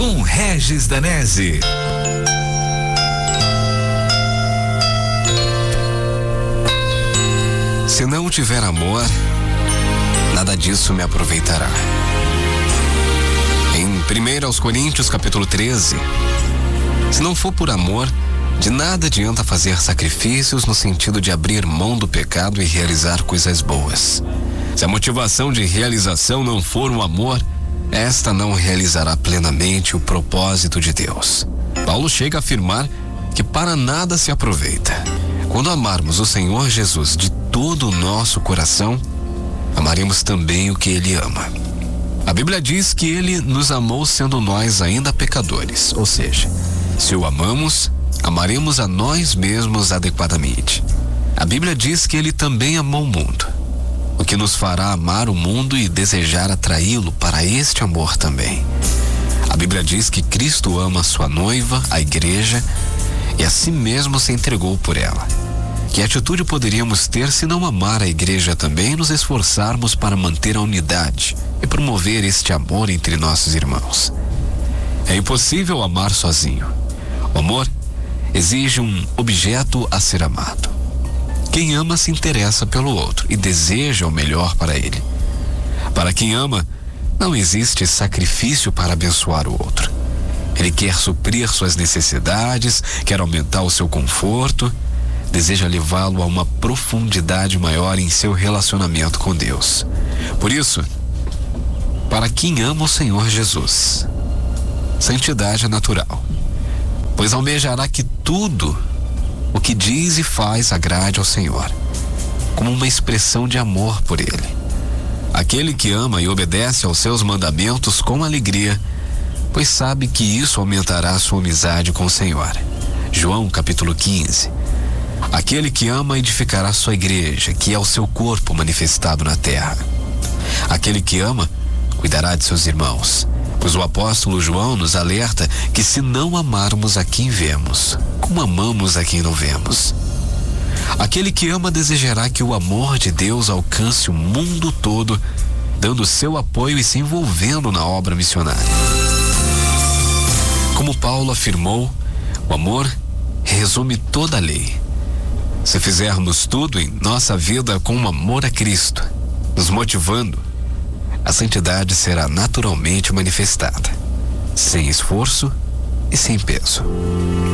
com Regis Danese. Se não tiver amor, nada disso me aproveitará. Em 1 Coríntios capítulo 13, se não for por amor, de nada adianta fazer sacrifícios no sentido de abrir mão do pecado e realizar coisas boas. Se a motivação de realização não for o amor, esta não realizará plenamente o propósito de Deus. Paulo chega a afirmar que para nada se aproveita. Quando amarmos o Senhor Jesus de todo o nosso coração, amaremos também o que Ele ama. A Bíblia diz que Ele nos amou sendo nós ainda pecadores, ou seja, se o amamos, amaremos a nós mesmos adequadamente. A Bíblia diz que Ele também amou o mundo, o que nos fará amar o mundo e desejar atraí-lo para este amor também. A Bíblia diz que Cristo ama a sua noiva, a igreja, e a si mesmo se entregou por ela. Que atitude poderíamos ter se não amar a igreja também e nos esforçarmos para manter a unidade e promover este amor entre nossos irmãos? É impossível amar sozinho. O amor exige um objeto a ser amado. Quem ama se interessa pelo outro e deseja o melhor para ele. Para quem ama, não existe sacrifício para abençoar o outro. Ele quer suprir suas necessidades, quer aumentar o seu conforto, deseja levá-lo a uma profundidade maior em seu relacionamento com Deus. Por isso, para quem ama o Senhor Jesus, santidade é natural, pois almejará que tudo o que diz e faz agrade ao Senhor, como uma expressão de amor por Ele. Aquele que ama e obedece aos seus mandamentos com alegria, pois sabe que isso aumentará a sua amizade com o Senhor. João capítulo 15. Aquele que ama edificará sua igreja, que é o seu corpo manifestado na terra. Aquele que ama cuidará de seus irmãos, pois o apóstolo João nos alerta que se não amarmos a quem vemos, como amamos a quem não vemos? Aquele que ama desejará que o amor de Deus alcance o mundo todo, dando seu apoio e se envolvendo na obra missionária. Como Paulo afirmou, o amor resume toda a lei. Se fizermos tudo em nossa vida com amor a Cristo, nos motivando, a santidade será naturalmente manifestada, sem esforço e sem peso.